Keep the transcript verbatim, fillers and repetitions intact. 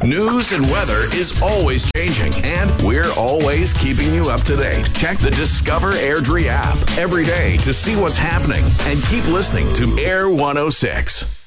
News and weather is always changing, and we're always keeping you up to date. Check the Discover Airdrie app every day to see what's happening, and keep listening to Air one oh six.